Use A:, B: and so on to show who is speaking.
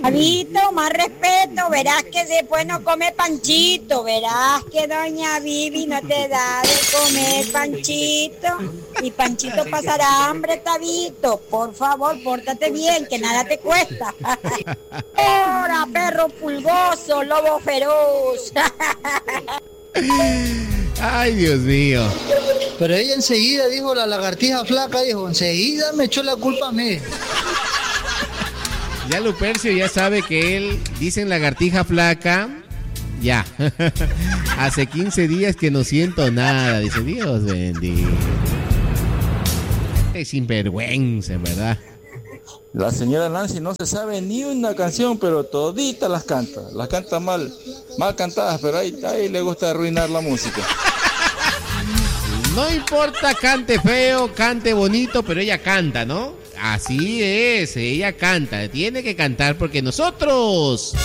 A: Javito, más respeto, verás que después no come Panchito, verás que doña Vivi no te da de comer Panchito y Panchito pasará hambre, Tabito. Por favor, pórtate bien, que nada te cuesta. ¡Hora, perro pulgoso, lobo feroz!
B: Ay, Dios mío.
C: Pero ella enseguida dijo, la lagartija flaca, dijo, enseguida me echó la culpa a mí.
B: Ya Lupercio ya sabe que él, dicen lagartija flaca, ya. Hace 15 días que no siento nada, dice, Dios bendito. Es sinvergüenza, ¿verdad?
D: La señora Nancy no se sabe ni una canción, pero toditas las canta mal cantadas, pero ahí le gusta arruinar la música.
B: No importa, cante feo, cante bonito, pero ella canta, ¿no? Así es, ella canta, tiene que cantar porque nosotros